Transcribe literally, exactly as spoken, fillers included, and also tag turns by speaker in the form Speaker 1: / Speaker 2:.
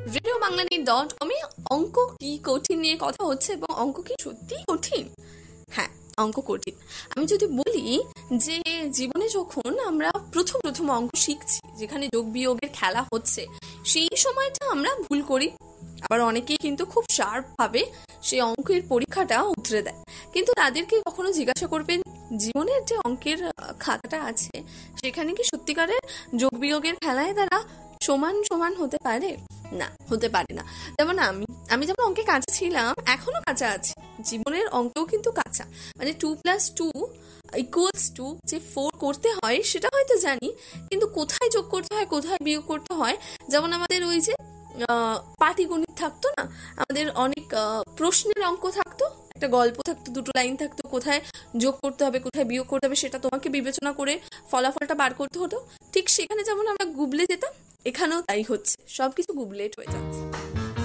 Speaker 1: Radio Bangla dot কমে অঙ্ক কি কঠিন নিয়ে কথা হচ্ছে, এবং অঙ্ক কি সত্যিই কঠিন? হ্যাঁ, অঙ্ক কঠিন। আমি যদি বলি যে জীবনে যখন আমরা প্রথম প্রথম অঙ্ক শিখছি, যেখানে যোগ বিয়োগের খেলা হচ্ছে, সেই সময়টা আমরা ভুল করি। আবার অনেকেই কিন্তু খুব শার্প ভাবে সেই অঙ্কের পরীক্ষাটা উতরে দেয়। কিন্তু তাদেরকে কখনো জিজ্ঞাসা করবেন, জীবনের যে অঙ্কের আহ, খাতাটা আছে, সেখানে কি সত্যিকারের যোগ বিয়োগের খেলায় তারা সমান সমান হতে পারে? না, হতে পারে না। যেমন আমি আমি যেমন অঙ্কে কাঁচা ছিলাম, এখনো কাঁচা আছি। জীবনের অঙ্কেও কিন্তু কাঁচা। মানে two plus two equals to যে ফোর করতে হয় সেটা হয়তো জানি, কিন্তু কোথায় যোগ করতে হয়, কোথায় বিয়োগ করতে হয়, যেমন আমাদের ওই যে আহ, পাটিগণিত থাকতো না, আমাদের অনেক আহ, প্রশ্নের অঙ্ক থাকতো, একটা গল্প থাকতো, দুটো লাইন থাকতো, কোথায় যোগ করতে হবে, কোথায় বিয়োগ করতে হবে, সেটা তোমাকে বিবেচনা করে ফলাফলটা বার করতে হতো। ঠিক সেখানে যেমন আমরা গুবলে যেতাম, এখানেও তাই হচ্ছে, সবকিছু গুবলেট হয়ে যাচ্ছে।